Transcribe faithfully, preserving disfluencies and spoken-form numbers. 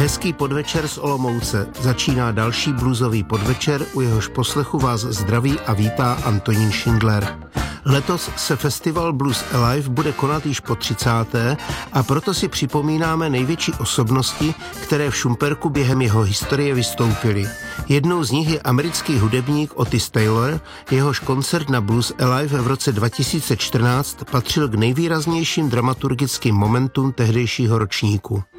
Hezký podvečer z Olomouce. Začíná další bluesový podvečer, u jehož poslechu vás zdraví a vítá Antonín Šindler. Letos se festival Blues Alive bude konat již po třicáté a proto si připomínáme největší osobnosti, které v Šumperku během jeho historie vystoupily. Jednou z nich je americký hudebník Otis Taylor, jehož koncert na Blues Alive v roce dva tisíce čtrnáct patřil k nejvýraznějším dramaturgickým momentům tehdejšího ročníku.